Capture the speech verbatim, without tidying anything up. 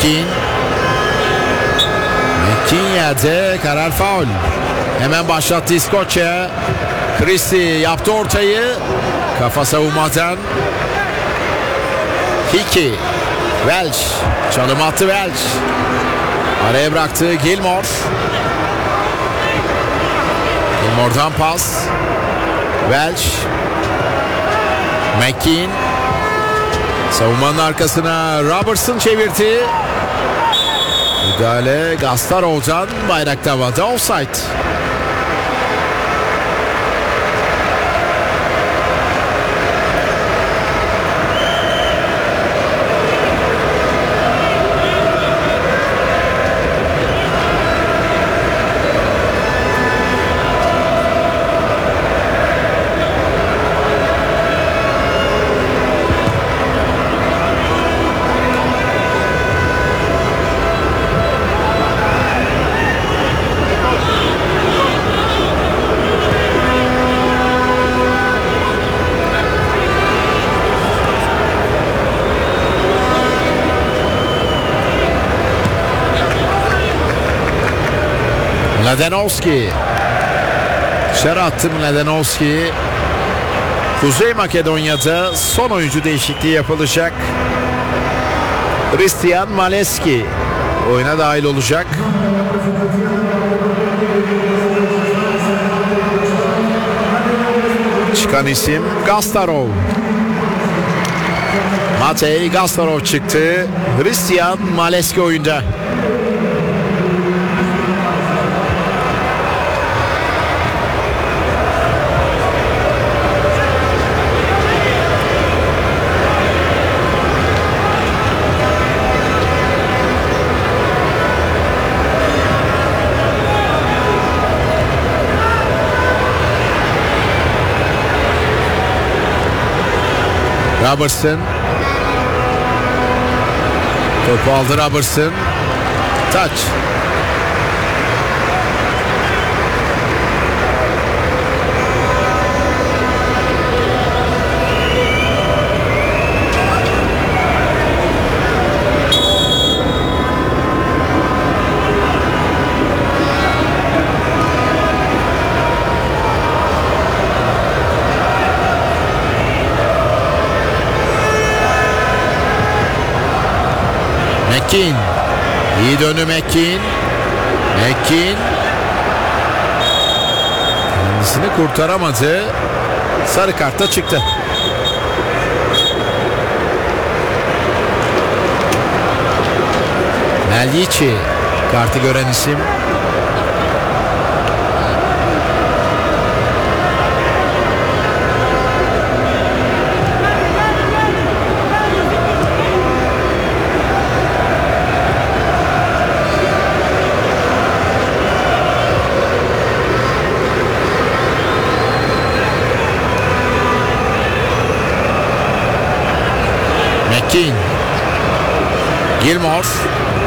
McKean. McKean yerde, karar faul. Hemen başlattı İskoçya. Christie yaptı ortayı. Kafa savunmadan. Hickey. Welch. Çalım attı Welch. Araya bıraktı Gilmore. Gilmore'dan pas. Welch. McKean. Savunmanın arkasına Robertson çevirdi. Müdahale Gastarov'dan, bayrak havada, offside. Mladenovski. Dışarı attı Mladenovski. Kuzey Makedonya'da son oyuncu değişikliği yapılacak. Christian Maleski oyuna dahil olacak. Çıkan isim Gastarov. Matej Gastarov çıktı. Christian Maleski oyunda. Robertson. Topu aldı Robertson. Taç. McKean. İyi döndü McKean. McKean. Kendisini kurtaramadı. Sarı kartla çıktı. Mellici. Kartı gören isim. McKean. Gilmore.